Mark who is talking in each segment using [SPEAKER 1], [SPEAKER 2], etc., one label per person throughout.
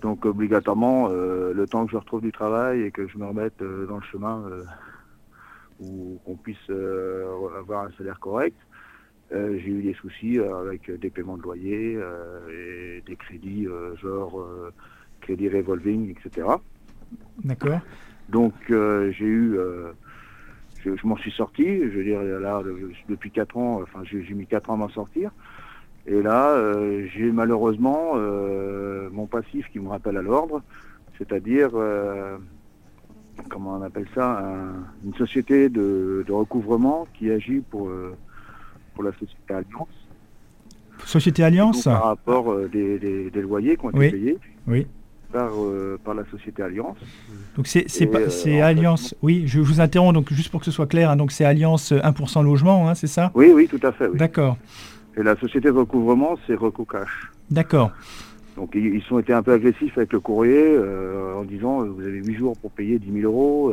[SPEAKER 1] Donc obligatoirement, le temps que je retrouve du travail et que je me remette dans le chemin où qu'on puisse avoir un salaire correct, j'ai eu des soucis avec des paiements de loyer et des crédits genre crédit revolving, etc.
[SPEAKER 2] D'accord.
[SPEAKER 1] Donc j'ai eu... je m'en suis sorti, je veux dire, là, depuis 4 ans, enfin j'ai mis 4 ans à m'en sortir. Et là, j'ai malheureusement mon passif qui me rappelle à l'ordre, c'est-à-dire, comment on appelle ça, une société de recouvrement qui agit pour la société Alliance.
[SPEAKER 2] Société Alliance ?
[SPEAKER 1] Donc, par rapport des loyers qui ont été payés par la société Alliance.
[SPEAKER 2] Donc c'est Alliance, fait, oui, je vous interromps, donc juste pour que ce soit clair, hein, donc c'est Alliance 1% logement, hein, c'est ça ?
[SPEAKER 1] Oui, tout à fait. Oui.
[SPEAKER 2] D'accord.
[SPEAKER 1] Et la société de recouvrement, c'est Recocash.
[SPEAKER 2] D'accord.
[SPEAKER 1] Donc ils ont été un peu agressifs avec le courrier en disant vous avez 8 jours pour payer 10 000 euros.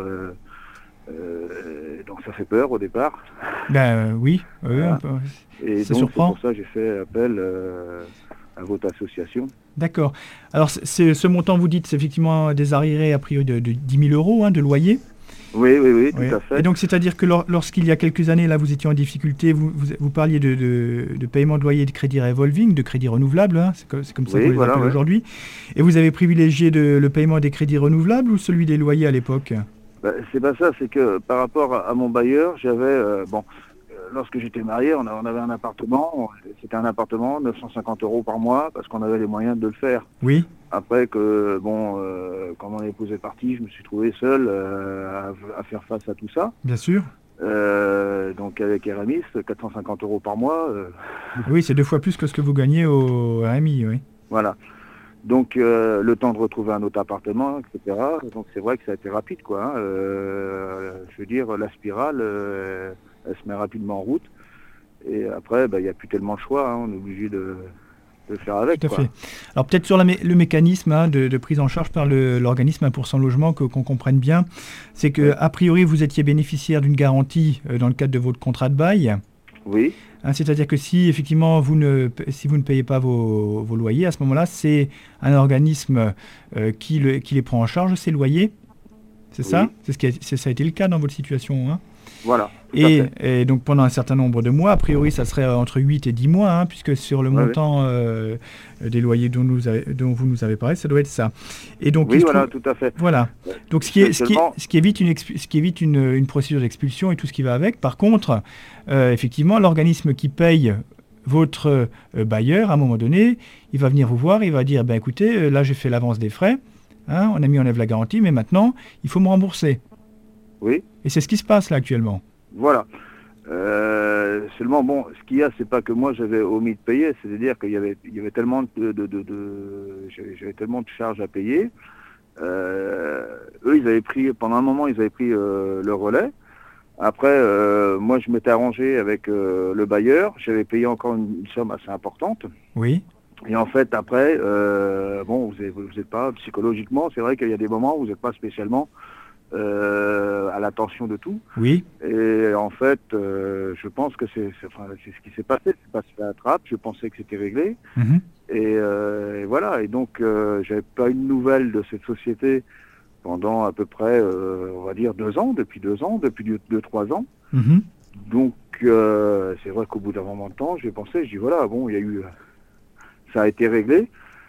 [SPEAKER 1] Donc ça fait peur au départ.
[SPEAKER 2] Ben oui,
[SPEAKER 1] voilà. Et
[SPEAKER 2] ça
[SPEAKER 1] donc
[SPEAKER 2] surprend.
[SPEAKER 1] C'est pour ça que j'ai fait appel à votre association.
[SPEAKER 2] D'accord. Alors ce montant, vous dites, c'est effectivement des arriérés a priori de 10 000 euros hein, de loyer.
[SPEAKER 1] Oui, tout à fait.
[SPEAKER 2] Et donc, c'est-à-dire que lorsqu'il y a quelques années, là, vous étiez en difficulté, vous parliez de paiement de loyer de crédit revolving, de crédit renouvelable, hein, c'est comme ça que vous les appelez aujourd'hui. Et vous avez privilégié le paiement des crédits renouvelables ou celui des loyers à l'époque ?
[SPEAKER 1] C'est pas ça, c'est que par rapport à mon bailleur, j'avais... lorsque j'étais marié, on avait un appartement, c'était un appartement, 950 euros par mois, parce qu'on avait les moyens de le faire.
[SPEAKER 2] Oui.
[SPEAKER 1] Après que, quand mon épouse est partie, je me suis trouvé seul à faire face à tout ça.
[SPEAKER 2] Bien sûr.
[SPEAKER 1] Donc avec RMI, 450 euros par mois.
[SPEAKER 2] Oui, c'est 2 fois plus que ce que vous gagnez au RMI, oui.
[SPEAKER 1] Voilà. Donc le temps de retrouver un autre appartement, etc. Donc c'est vrai que ça a été rapide, quoi. Hein. Je veux dire, la spirale, elle se met rapidement en route. Et après, il n'y a plus tellement de choix. Hein. On est obligé de faire avec.
[SPEAKER 2] Tout à fait. Alors peut-être sur le mécanisme hein, de prise en charge par l'organisme 1% logement, qu'on comprenne bien, c'est que a priori vous étiez bénéficiaire d'une garantie dans le cadre de votre contrat de bail.
[SPEAKER 1] Oui.
[SPEAKER 2] Hein, c'est-à-dire que si effectivement vous ne payez pas vos loyers, à ce moment-là, c'est un organisme qui les prend en charge, ces loyers. C'est ça ? Ça a été le cas dans votre situation, hein ?
[SPEAKER 1] Voilà.
[SPEAKER 2] Et donc pendant un certain nombre de mois, a priori ça serait entre 8 et 10 mois, hein, puisque sur le montant des loyers dont vous nous avez parlé, ça doit être ça. Et donc,
[SPEAKER 1] tout à fait.
[SPEAKER 2] Voilà. Donc ce qui évite une procédure d'expulsion et tout ce qui va avec. Par contre, effectivement, l'organisme qui paye votre bailleur, à un moment donné, il va venir vous voir, il va dire, écoutez, là j'ai fait l'avance des frais, hein, on a mis en œuvre la garantie, mais maintenant, il faut me rembourser.
[SPEAKER 1] Oui.
[SPEAKER 2] Et c'est ce qui se passe là actuellement.
[SPEAKER 1] Voilà. Seulement, ce qu'il y a, c'est pas que moi j'avais omis de payer, c'est-à-dire qu'il y avait tellement j'avais tellement de charges à payer. Eux, ils avaient pris, pendant un moment, le relais. Après, moi, je m'étais arrangé avec le bailleur. J'avais payé encore une somme assez importante.
[SPEAKER 2] Oui.
[SPEAKER 1] Et en fait, après, vous n'êtes pas psychologiquement, c'est vrai qu'il y a des moments où vous n'êtes pas spécialement à l'attention de tout.
[SPEAKER 2] Oui.
[SPEAKER 1] Et en fait, je pense que c'est ce qui s'est passé. C'est passé à la trappe. Je pensais que c'était réglé.
[SPEAKER 2] Mm-hmm.
[SPEAKER 1] Et voilà. Et donc, j'avais pas eu de nouvelles de cette société pendant à peu près, on va dire, 2 ans, depuis 2-3 ans.
[SPEAKER 2] Mm-hmm.
[SPEAKER 1] Donc, c'est vrai qu'au bout d'un moment de temps, j'ai pensé, il y a eu, ça a été réglé.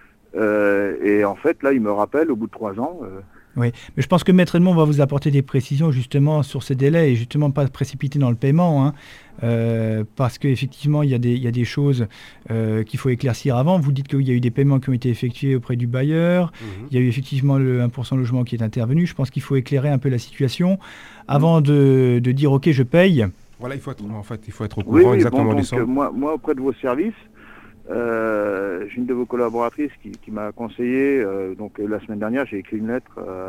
[SPEAKER 1] Et en fait, là, il me rappelle, au bout de 3 ans.
[SPEAKER 2] Oui, mais je pense que Maître Edmond va vous apporter des précisions justement sur ces délais et justement pas précipiter dans le paiement, hein, parce qu'effectivement il y a des choses qu'il faut éclaircir avant. Vous dites qu'il y a eu des paiements qui ont été effectués auprès du bailleur, il y a eu effectivement le 1% logement qui est intervenu. Je pense qu'il faut éclairer un peu la situation avant de dire ok je paye.
[SPEAKER 3] Voilà, il faut être au courant exactement des sommes.
[SPEAKER 1] Moi auprès de vos services, j'ai une de vos collaboratrices qui m'a conseillé, la semaine dernière, j'ai écrit une lettre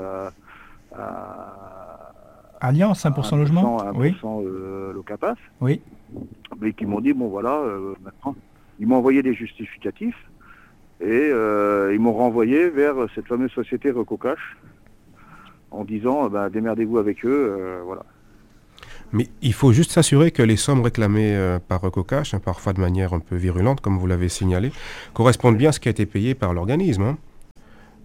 [SPEAKER 1] à
[SPEAKER 2] Alliance 1% logement,
[SPEAKER 1] 1% Locapas,
[SPEAKER 2] oui.
[SPEAKER 1] Mais qui m'ont dit, maintenant, ils m'ont envoyé des justificatifs et ils m'ont renvoyé vers cette fameuse société Recocash en disant, démerdez-vous avec eux, voilà.
[SPEAKER 3] Mais il faut juste s'assurer que les sommes réclamées par Recocash, parfois de manière un peu virulente, comme vous l'avez signalé, correspondent bien à ce qui a été payé par l'organisme. Hein.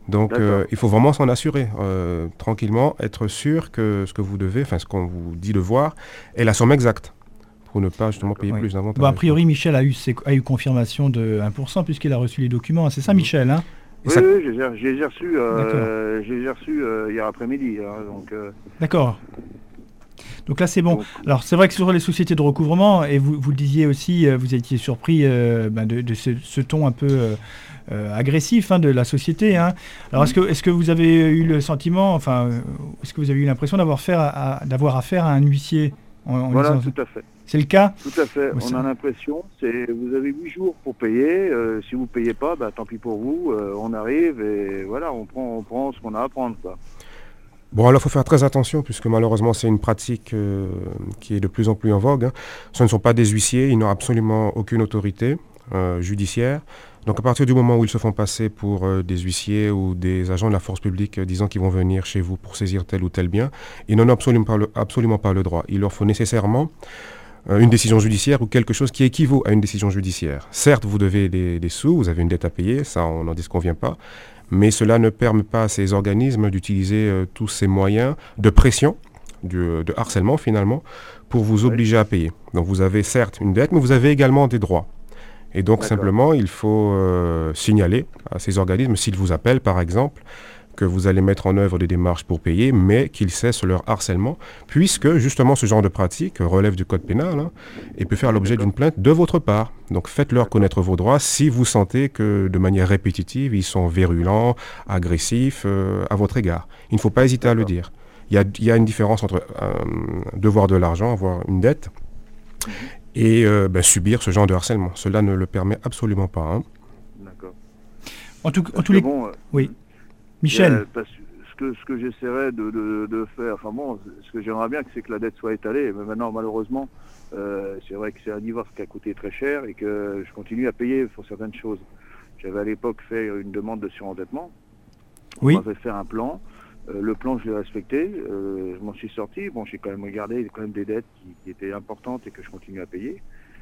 [SPEAKER 3] Donc,
[SPEAKER 1] D'accord.
[SPEAKER 3] il faut vraiment s'en assurer, tranquillement, être sûr que ce que vous devez, enfin, ce qu'on vous dit de voir, est la somme exacte, pour ne pas justement payer
[SPEAKER 2] Oui.
[SPEAKER 3] plus davantage.
[SPEAKER 2] Bon, a priori, Michel a eu confirmation de 1% puisqu'il a reçu les documents. C'est ça, Michel, hein?
[SPEAKER 3] Et
[SPEAKER 1] Oui,
[SPEAKER 3] ça-
[SPEAKER 1] oui, j'ai reçu,
[SPEAKER 2] D'accord.
[SPEAKER 1] j'ai reçu hier après-midi. Hein, donc,
[SPEAKER 2] D'accord. Donc là, c'est bon.
[SPEAKER 1] donc,
[SPEAKER 2] Alors, c'est vrai que sur les sociétés de recouvrement, et vous le disiez aussi, vous étiez surpris de ce ton un peu agressif de la société. Hein. Alors, est-ce que vous avez eu le sentiment, est-ce que vous avez eu l'impression d'avoir affaire à un huissier en
[SPEAKER 1] voilà,
[SPEAKER 2] disant...
[SPEAKER 1] tout à fait.
[SPEAKER 2] C'est le cas?
[SPEAKER 1] Tout à fait.
[SPEAKER 2] Bon,
[SPEAKER 1] On a l'impression, vous avez 8 jours pour payer. Si vous payez pas, tant pis pour vous. On arrive et voilà, on prend ce qu'on a à prendre, quoi.
[SPEAKER 3] Bon, alors il faut faire très attention, puisque malheureusement, c'est une pratique qui est de plus en plus en vogue. Hein. Ce ne sont pas des huissiers, ils n'ont absolument aucune autorité judiciaire. Donc à partir du moment où ils se font passer pour des huissiers ou des agents de la force publique disant qu'ils vont venir chez vous pour saisir tel ou tel bien, ils n'en ont absolument pas le droit. Il leur faut nécessairement une décision judiciaire ou quelque chose qui équivaut à une décision judiciaire. Certes, vous devez des sous, vous avez une dette à payer, ça on n'en disconvient pas, mais cela ne permet pas à ces organismes d'utiliser tous ces moyens de pression, de harcèlement finalement, pour vous obliger à payer. Donc vous avez certes une dette, mais vous avez également des droits. Et donc
[SPEAKER 1] D'accord.
[SPEAKER 3] simplement, il faut signaler à ces organismes, s'ils vous appellent par exemple, que vous allez mettre en œuvre des démarches pour payer, mais qu'ils cessent leur harcèlement, puisque justement ce genre de pratique relève du code pénal et peut faire l'objet d'une plainte de votre part. Donc faites-leur connaître vos droits si vous sentez que de manière répétitive, ils sont virulents, agressifs à votre égard. Il ne faut pas hésiter à le dire. Il y a une différence entre devoir de l'argent, avoir une dette, et subir ce genre de harcèlement. Cela ne le permet absolument pas. Hein.
[SPEAKER 1] D'accord.
[SPEAKER 2] En tous
[SPEAKER 1] Parce que
[SPEAKER 2] les...
[SPEAKER 1] bon,
[SPEAKER 2] Oui. Michel.
[SPEAKER 1] Ce que j'essaierais de faire, ce que j'aimerais bien, c'est que la dette soit étalée. Mais maintenant, malheureusement, c'est vrai que c'est un divorce qui a coûté très cher et que je continue à payer pour certaines choses. J'avais à l'époque fait une demande de surendettement.
[SPEAKER 2] Oui.
[SPEAKER 1] On m'avait fait un plan. Le plan, je l'ai respecté. Je m'en suis sorti. Bon, j'ai quand même regardé, il y a quand même des dettes qui étaient importantes et que je continue à payer.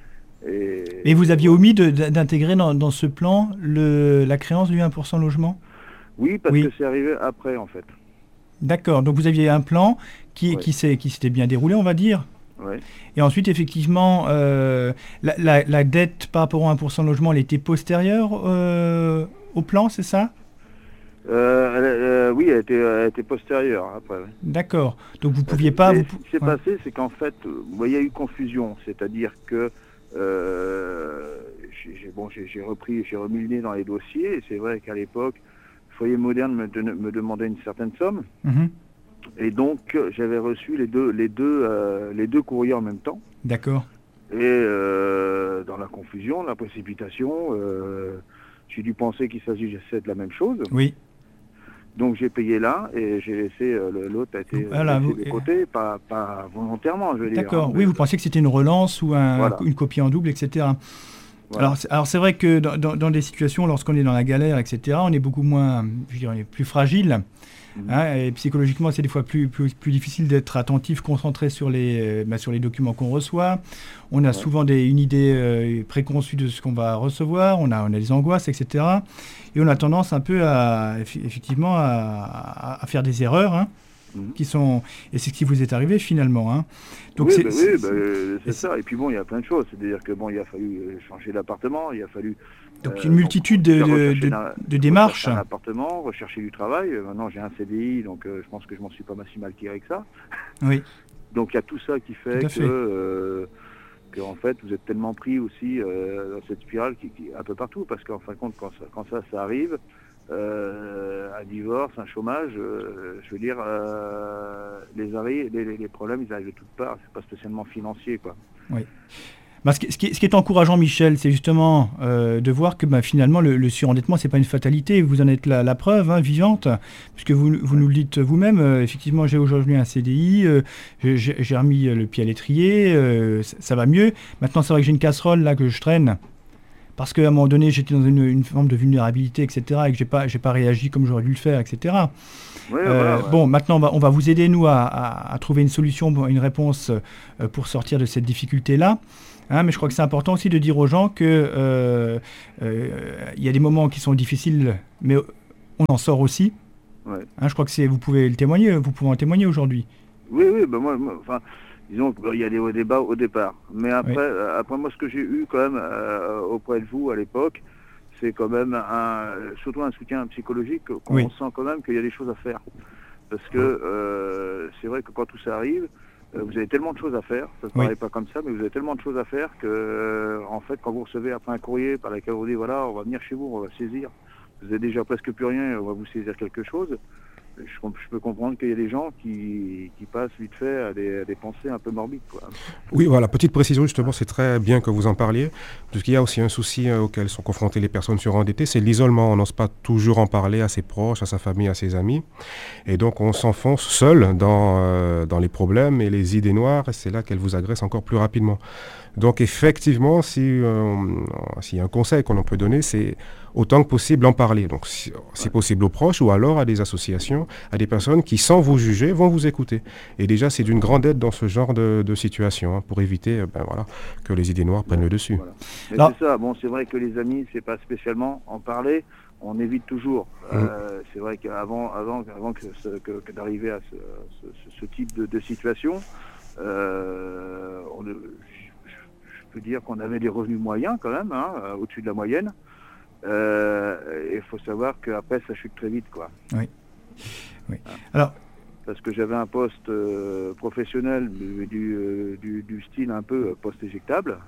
[SPEAKER 2] Et vous aviez omis d'intégrer dans ce plan la créance du 1% logement?
[SPEAKER 1] Oui, parce que c'est arrivé après, en fait.
[SPEAKER 2] D'accord. Donc vous aviez un plan qui s'était bien déroulé, on va dire.
[SPEAKER 1] Ouais.
[SPEAKER 2] Et ensuite, effectivement, la dette par rapport au 1% logement, elle était postérieure au plan, c'est ça?
[SPEAKER 1] Oui, elle était postérieure après. Ouais.
[SPEAKER 2] D'accord. Donc vous ne pouviez pas...
[SPEAKER 1] Ce qui s'est passé, c'est qu'en fait, il y a eu confusion. C'est-à-dire que j'ai remis le nez dans les dossiers. Et c'est vrai qu'à l'époque, Foyer Moderne me demandait une certaine somme.
[SPEAKER 2] Mm-hmm.
[SPEAKER 1] Et donc, j'avais reçu les deux courriers en même temps.
[SPEAKER 2] D'accord.
[SPEAKER 1] Et dans la confusion, la précipitation, j'ai dû penser qu'il s'agissait de la même chose.
[SPEAKER 2] Oui.
[SPEAKER 1] Donc j'ai payé là et j'ai laissé l'autre a été laissé de côté, pas volontairement, je veux dire.
[SPEAKER 2] D'accord. Oui, vous pensiez que c'était une relance ou une copie en double, etc. Voilà. Alors c'est vrai que dans des situations, lorsqu'on est dans la galère, etc., on est beaucoup moins, je dirais, plus fragile. Et psychologiquement, c'est des fois plus difficile d'être attentif, concentré sur les documents qu'on reçoit. On a souvent une idée préconçue de ce qu'on va recevoir. On a des angoisses, etc. Et on a tendance un peu effectivement à faire des erreurs. Qui sont... Et c'est ce qui vous est arrivé finalement. Hein. Donc
[SPEAKER 1] c'est ça. Et puis bon, il y a plein de choses. C'est-à-dire que il a fallu changer d'appartement, il a fallu...
[SPEAKER 2] Donc une multitude de démarches.
[SPEAKER 1] Un appartement, rechercher du travail. Maintenant j'ai un CDI, donc je pense que je m'en suis pas si mal tiré que ça. Oui. Donc il y a tout ça qui fait que en fait vous êtes tellement pris aussi dans cette spirale qui un peu partout, parce qu'en fin de compte quand ça arrive, un divorce, un chômage, je veux dire, les problèmes ils arrivent de toutes parts, c'est pas spécialement financier quoi.
[SPEAKER 2] Oui. Ce qui est encourageant, Michel, c'est justement de voir que finalement le surendettement, c'est pas une fatalité. Vous en êtes la preuve vivante, puisque vous nous le dites vous-même. Effectivement, j'ai aujourd'hui un CDI, j'ai remis le pied à l'étrier, ça va mieux. Maintenant, c'est vrai que j'ai une casserole là que je traîne. Parce qu'à un moment donné, j'étais dans une forme de vulnérabilité, etc., et que j'ai pas réagi comme j'aurais dû le faire, etc. Ouais. Bon, maintenant, on va vous aider, nous, à trouver une solution, une réponse pour sortir de cette difficulté-là. Mais je crois que c'est important aussi de dire aux gens que y a des moments qui sont difficiles, mais on en sort aussi.
[SPEAKER 1] Ouais.
[SPEAKER 2] Je crois que vous pouvez en témoigner aujourd'hui.
[SPEAKER 1] Oui, ben enfin, disons qu'il y a des hauts débats au départ. Mais après, après moi, ce que j'ai eu quand même auprès de vous à l'époque, c'est quand même surtout un soutien psychologique qu'on sent quand même qu'il y a des choses à faire. Parce que c'est vrai que quand tout ça arrive, vous avez tellement de choses à faire, ça ne paraît pas comme ça, mais vous avez tellement de choses à faire que, en fait, quand vous recevez après un courrier par lequel on vous dit, voilà, on va venir chez vous, on va saisir, vous n'avez déjà presque plus rien, on va vous saisir quelque chose. Je peux comprendre qu'il y a des gens qui passent vite fait à des pensées un peu morbides, quoi.
[SPEAKER 3] Oui, voilà, petite précision, justement, c'est très bien que vous en parliez, parce qu'il y a aussi un souci auquel sont confrontées les personnes surendettées, c'est l'isolement. On n'ose pas toujours en parler à ses proches, à sa famille, à ses amis, et donc on s'enfonce seul dans les problèmes et les idées noires, et c'est là qu'elles vous agressent encore plus rapidement. Donc effectivement, s'il y a un conseil qu'on en peut donner, c'est autant que possible en parler. Donc si possible aux proches ou alors à des associations, à des personnes qui, sans vous juger, vont vous écouter. Et déjà, c'est d'une grande aide dans ce genre de situation, pour éviter que les idées noires prennent le dessus.
[SPEAKER 1] Voilà. Mais c'est ça, bon, c'est vrai que les amis, c'est pas spécialement en parler, on évite toujours. C'est vrai qu'avant que d'arriver à ce type de situation, je peux dire qu'on avait des revenus moyens quand même, au-dessus de la moyenne. Il faut savoir qu'après ça chute très vite, quoi.
[SPEAKER 2] Oui. Alors,
[SPEAKER 1] parce que j'avais un poste professionnel du style un peu poste éjectable,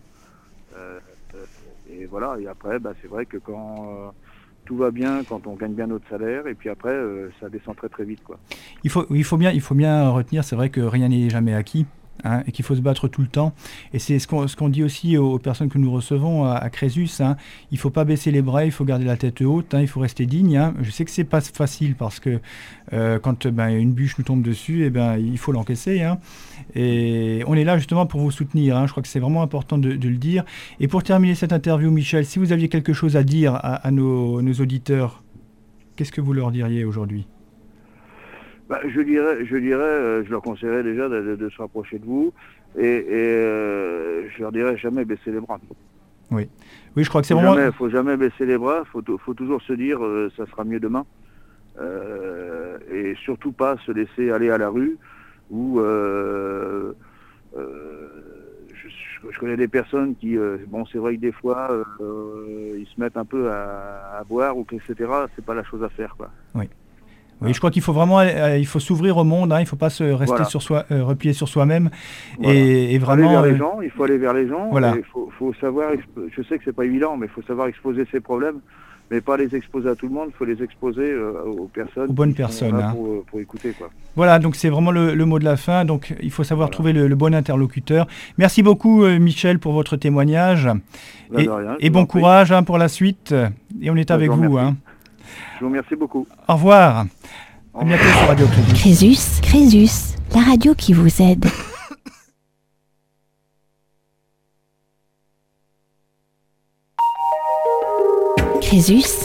[SPEAKER 1] et voilà. Et après, c'est vrai que quand tout va bien, quand on gagne bien notre salaire, et puis après ça descend très très vite, quoi.
[SPEAKER 2] Il faut bien retenir, c'est vrai que rien n'est jamais acquis. Et qu'il faut se battre tout le temps. Et c'est ce qu'on dit aussi aux personnes que nous recevons à Crésus. Il ne faut pas baisser les bras, il faut garder la tête haute, il faut rester digne. Je sais que ce n'est pas facile parce que quand une bûche nous tombe dessus, il faut l'encaisser. Et on est là justement pour vous soutenir. Je crois que c'est vraiment important de le dire. Et pour terminer cette interview, Michel, si vous aviez quelque chose à dire à nos auditeurs, qu'est-ce que vous leur diriez aujourd'hui ?
[SPEAKER 1] Je dirais, je leur conseillerais déjà de se rapprocher de vous et je leur dirais jamais baisser les bras.
[SPEAKER 2] Oui, je crois que c'est vraiment...
[SPEAKER 1] Faut jamais baisser les bras, faut toujours se dire ça sera mieux demain et surtout pas se laisser aller à la rue où je connais des personnes qui, c'est vrai que des fois ils se mettent un peu à boire ou etc. C'est pas la chose à faire, quoi.
[SPEAKER 2] Oui, je crois qu'il faut vraiment, il faut s'ouvrir au monde. Il ne faut pas se rester replier sur soi-même. Voilà. Et vraiment.
[SPEAKER 1] Il faut aller vers les gens.
[SPEAKER 2] Voilà.
[SPEAKER 1] Il faut savoir. Je sais que c'est pas évident, mais il faut savoir exposer ses problèmes, mais pas les exposer à tout le monde. Il faut les exposer aux personnes.
[SPEAKER 2] Aux bonnes personnes.
[SPEAKER 1] Pour écouter, quoi.
[SPEAKER 2] Voilà, donc c'est vraiment le mot de la fin. Donc il faut savoir trouver le bon interlocuteur. Merci beaucoup, Michel, pour votre témoignage. Et bon courage pour la suite. Et on est avec vous.
[SPEAKER 1] Je vous remercie beaucoup.
[SPEAKER 2] Au revoir. À bientôt sur Radio Crésus.
[SPEAKER 4] Crésus, la radio qui vous aide. Crésus,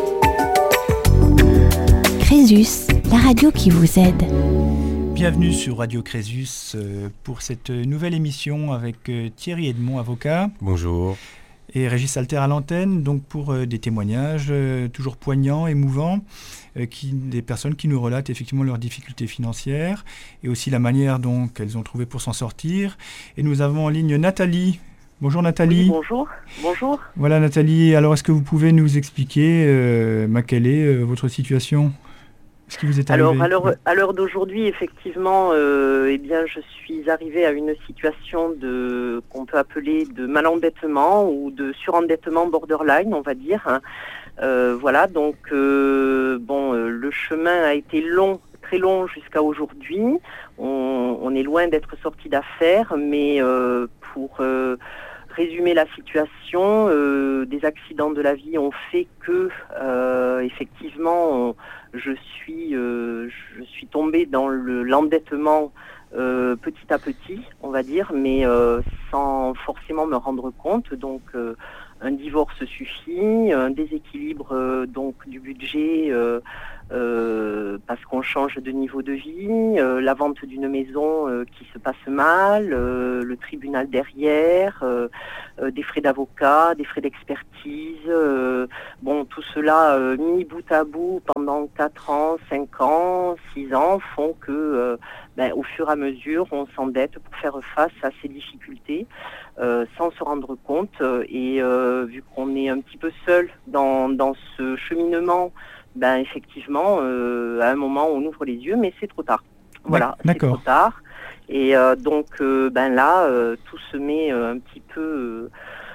[SPEAKER 4] la radio qui vous aide.
[SPEAKER 2] Bienvenue sur Radio Crésus pour cette nouvelle émission avec Thierry Edmond, avocat.
[SPEAKER 3] Bonjour.
[SPEAKER 2] Et Régis Alter à l'antenne, donc pour des témoignages toujours poignants, émouvants, des personnes qui nous relatent effectivement leurs difficultés financières et aussi la manière dont elles ont trouvé pour s'en sortir. Et nous avons en ligne Nathalie. Bonjour Nathalie.
[SPEAKER 5] Oui, bonjour.
[SPEAKER 2] Voilà Nathalie, alors est-ce que vous pouvez nous expliquer quelle est votre situation ? Ce qui vous est arrivé ?
[SPEAKER 5] Alors, à l'heure d'aujourd'hui, effectivement, je suis arrivée à une situation qu'on peut appeler de malendettement ou de surendettement borderline, on va dire. Voilà, donc le chemin a été long, très long jusqu'à aujourd'hui. On est loin d'être sorti d'affaires, mais pour résumer la situation, des accidents de la vie ont fait que effectivement je suis tombée dans l'endettement petit à petit, on va dire, mais sans forcément me rendre compte. Donc un divorce suffit, un déséquilibre donc du budget parce qu'on change de niveau de vie, la vente d'une maison qui se passe mal, le tribunal derrière, des frais d'avocat, des frais d'expertise, tout cela mis bout à bout pendant 4 ans, 5 ans, 6 ans font que au fur et à mesure on s'endette pour faire face à ces difficultés sans se rendre compte et vu qu'on est un petit peu seul dans ce cheminement, effectivement, à un moment, on ouvre les yeux, mais c'est trop tard. Voilà, c'est trop tard. Et donc, tout se met un petit peu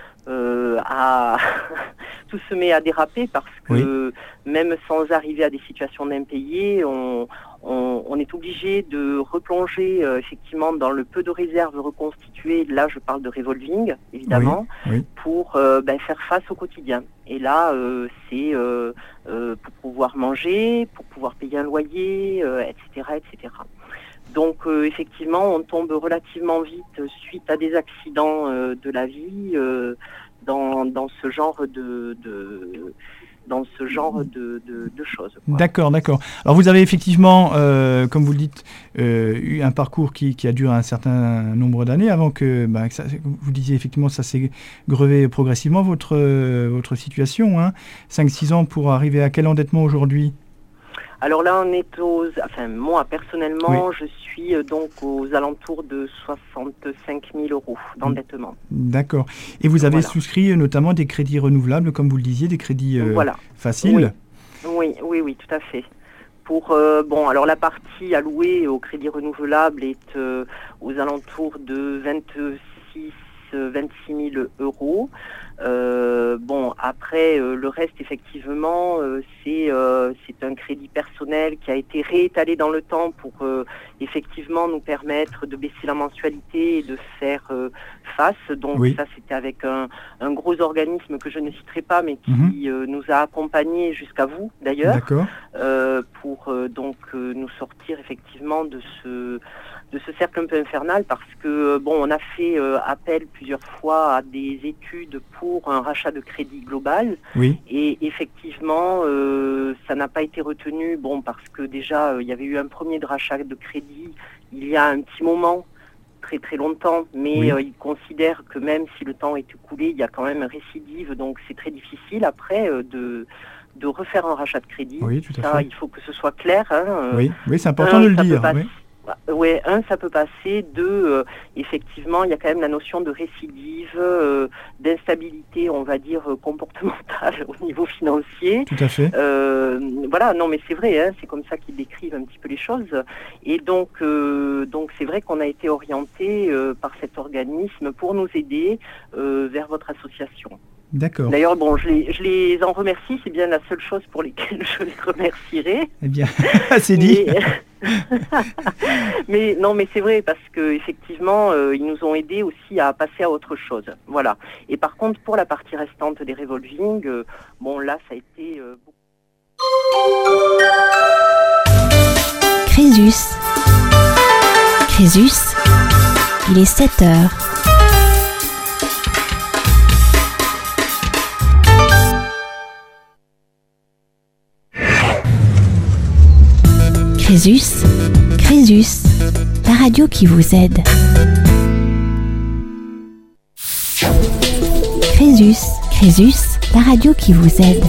[SPEAKER 5] tout se met à déraper parce que même sans arriver à des situations d'impayés, on est obligé de replonger effectivement dans le peu de réserves reconstituées. Là, je parle de revolving, évidemment, pour faire face au quotidien. Et là, c'est pour pouvoir manger, pour pouvoir payer un loyer, etc., etc. Donc, effectivement, on tombe relativement vite suite à des accidents de la vie dans ce genre de choses. Quoi.
[SPEAKER 2] D'accord. Alors vous avez effectivement, comme vous le dites, eu un parcours qui a duré un certain nombre d'années avant que ça, vous disiez effectivement ça s'est grevé progressivement votre situation. 5-6 ans pour arriver à quel endettement aujourd'hui ?
[SPEAKER 5] Alors là, on est moi personnellement, je suis donc aux alentours de 65 000 euros d'endettement.
[SPEAKER 2] D'accord. Et vous avez souscrit notamment des crédits renouvelables, comme vous le disiez, des crédits faciles ?
[SPEAKER 5] Oui, tout à fait. Alors la partie allouée au crédit renouvelable est aux alentours de 26 000 euros. Après, le reste, effectivement, c'est un crédit personnel qui a été réétalé dans le temps pour effectivement nous permettre de baisser la mensualité et de faire face. Donc ça, c'était avec un gros organisme que je ne citerai pas, mais qui nous a accompagnés jusqu'à vous, d'ailleurs, pour nous sortir effectivement de ce cercle un peu infernal parce que on a fait appel plusieurs fois à des études pour un rachat de crédit global et effectivement ça n'a pas été retenu parce que déjà il y avait eu un premier rachat de crédit il y a un petit moment, très très longtemps, mais ils considèrent que même si le temps est écoulé, il y a quand même récidive, donc c'est très difficile après de refaire un rachat de crédit. Ça, il faut que ce soit clair.
[SPEAKER 2] Oui, c'est important de le dire.
[SPEAKER 5] Ça peut passer. Effectivement, il y a quand même la notion de récidive, d'instabilité, on va dire, comportementale au niveau financier.
[SPEAKER 2] Tout à fait.
[SPEAKER 5] Mais c'est vrai, c'est comme ça qu'ils décrivent un petit peu les choses. Et donc c'est vrai qu'on a été orienté par cet organisme pour nous aider vers votre association.
[SPEAKER 2] D'accord.
[SPEAKER 5] D'ailleurs, je les en remercie, c'est bien la seule chose pour laquelle je les remercierai.
[SPEAKER 2] Eh bien, c'est dit.
[SPEAKER 5] Mais c'est vrai parce que effectivement, ils nous ont aidés aussi à passer à autre chose. Voilà. Et par contre, pour la partie restante des revolving, là, ça a été
[SPEAKER 4] Crésus, il est 7h. Crésus, la radio qui vous aide. Crésus, la radio qui vous aide.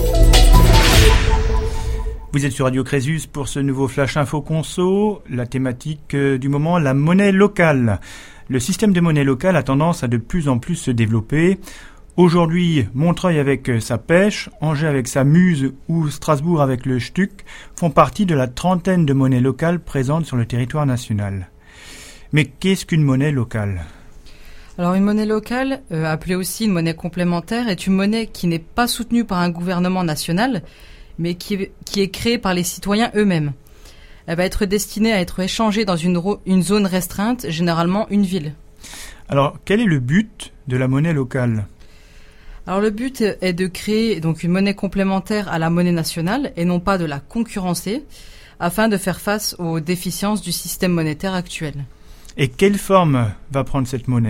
[SPEAKER 2] Vous êtes sur Radio Crésus pour ce nouveau Flash Info Conso. La thématique du moment, la monnaie locale. Le système de monnaie locale a tendance à de plus en plus se développer. Aujourd'hui, Montreuil avec sa pêche, Angers avec sa muse ou Strasbourg avec le Stuc font partie de la trentaine de monnaies locales présentes sur le territoire national. Mais qu'est-ce qu'une monnaie locale ?
[SPEAKER 6] Alors une monnaie locale, appelée aussi une monnaie complémentaire, est une monnaie qui n'est pas soutenue par un gouvernement national, mais qui est créée par les citoyens eux-mêmes. Elle va être destinée à être échangée dans une zone restreinte, généralement une ville.
[SPEAKER 2] Alors, quel est le but de la monnaie locale ?
[SPEAKER 6] Alors le but est de créer donc une monnaie complémentaire à la monnaie nationale et non pas de la concurrencer, afin de faire face aux déficiences du système monétaire actuel.
[SPEAKER 2] Et quelle forme va prendre cette monnaie ?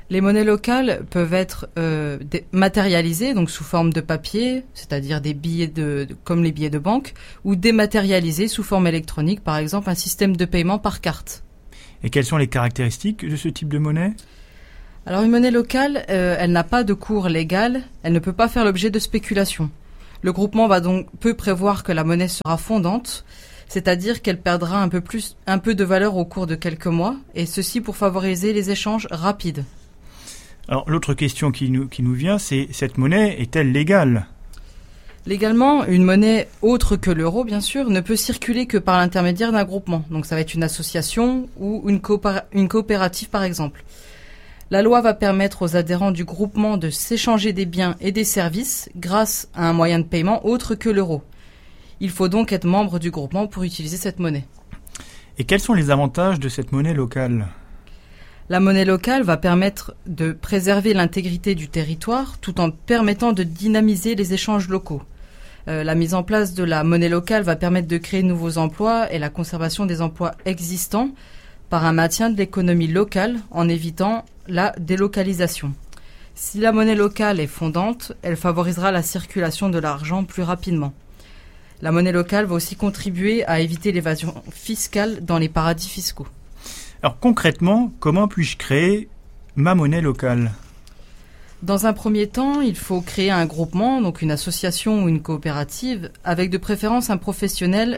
[SPEAKER 6] Les monnaies locales peuvent être matérialisées, donc sous forme de papier, c'est-à-dire des billets comme les billets de banque, ou dématérialisées sous forme électronique, par exemple un système de paiement par carte.
[SPEAKER 2] Et quelles sont les caractéristiques de ce type de monnaie ?
[SPEAKER 6] Alors une monnaie locale, elle n'a pas de cours légal, elle ne peut pas faire l'objet de spéculation. Le groupement peut prévoir que la monnaie sera fondante, c'est-à-dire qu'elle perdra un peu de valeur au cours de quelques mois, et ceci pour favoriser les échanges rapides.
[SPEAKER 2] Alors l'autre question qui nous vient, c'est cette monnaie est-elle légale ?
[SPEAKER 6] Légalement, une monnaie autre que l'euro, bien sûr, ne peut circuler que par l'intermédiaire d'un groupement. Donc ça va être une association ou une coopérative, par exemple. La loi va permettre aux adhérents du groupement de s'échanger des biens et des services grâce à un moyen de paiement autre que l'euro. Il faut donc être membre du groupement pour utiliser cette monnaie.
[SPEAKER 2] Et quels sont les avantages de cette monnaie locale ?
[SPEAKER 6] La monnaie locale va permettre de préserver l'intégrité du territoire tout en permettant de dynamiser les échanges locaux. La mise en place de la monnaie locale va permettre de créer de nouveaux emplois et la conservation des emplois existants par un maintien de l'économie locale en évitant la délocalisation. Si la monnaie locale est fondante, elle favorisera la circulation de l'argent plus rapidement. La monnaie locale va aussi contribuer à éviter l'évasion fiscale dans les paradis fiscaux.
[SPEAKER 2] Alors concrètement, comment puis-je créer ma monnaie locale ?
[SPEAKER 6] Dans un premier temps, il faut créer un groupement, donc une association ou une coopérative, avec de préférence un professionnel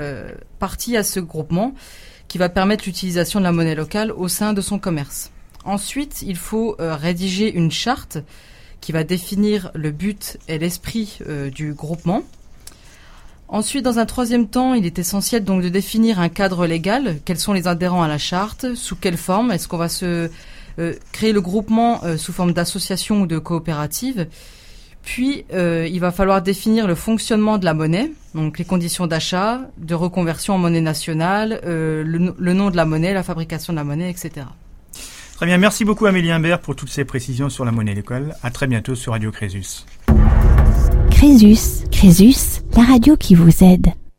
[SPEAKER 6] parti à ce groupement qui va permettre l'utilisation de la monnaie locale au sein de son commerce. Ensuite, il faut rédiger une charte qui va définir le but et l'esprit du groupement. Ensuite, dans un troisième temps, il est essentiel donc de définir un cadre légal. Quels sont les adhérents à la charte ? Sous quelle forme ? Est-ce qu'on va créer le groupement sous forme d'association ou de coopérative ? Puis, il va falloir définir le fonctionnement de la monnaie, donc les conditions d'achat, de reconversion en monnaie nationale, le nom de la monnaie, la fabrication de la monnaie, etc.
[SPEAKER 2] Très bien, merci beaucoup Amélie Imbert pour toutes ces précisions sur la monnaie locale. À très bientôt sur Radio Crésus.
[SPEAKER 4] Crésus, la radio qui vous aide.